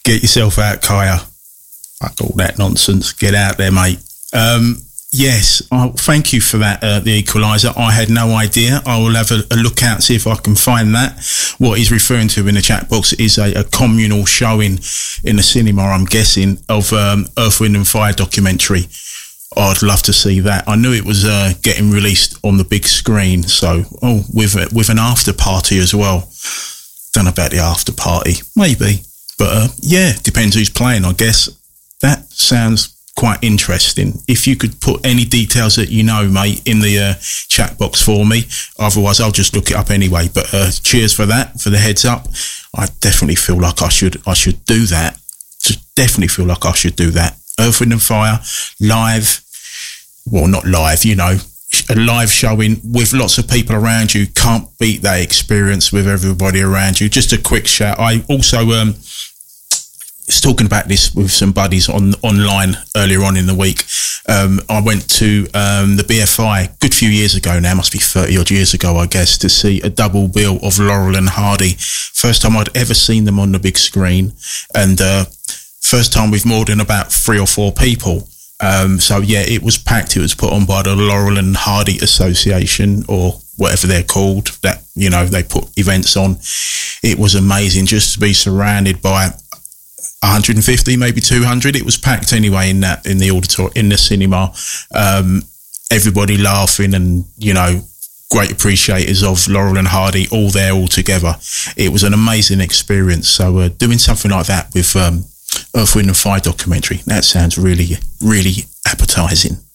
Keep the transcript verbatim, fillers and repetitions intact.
Get yourself out, Kaya. Fuck all that nonsense. Get out there, mate. Um, yes, oh, thank you for that, uh, The Equaliser. I had no idea. I will have a, a look out, see if I can find that. What he's referring to in the chat box is a, a communal showing in the cinema, I'm guessing, of um, Earth, Wind and Fire documentary. I'd love to see that. I knew it was uh, getting released on the big screen, so oh, with a, with an after party as well. Don't know about the after party, maybe, but uh, yeah, depends who's playing, I guess. That sounds quite interesting. If you could put any details that you know, mate, in the uh, chat box for me. Otherwise, I'll just look it up anyway. But uh, cheers for that, for the heads up. I definitely feel like I should I should do that. Just definitely feel like I should do that. Earth, Wind and Fire, live. Well, not live, you know. A live showing with lots of people around you. Can't beat that experience with everybody around you. Just a quick shout. I also... um. was talking about this with some buddies on online earlier on in the week. Um, I went to um, the B F I a good few years ago now, must be thirty odd years ago, I guess, to see a double bill of Laurel and Hardy. First time I'd ever seen them on the big screen, and uh, first time with more than about three or four people. Um, so yeah, it was packed. It was put on by the Laurel and Hardy Association, or whatever they're called, that, you know, they put events on. It was amazing just to be surrounded by one hundred fifty, maybe two hundred. It was packed anyway in that, in the auditorium, in the cinema. Um, everybody laughing and, you know, great appreciators of Laurel and Hardy, all there, all together. It was an amazing experience. So uh, doing something like that with um, Earth, Wind and Fire documentary, that sounds really, really appetising.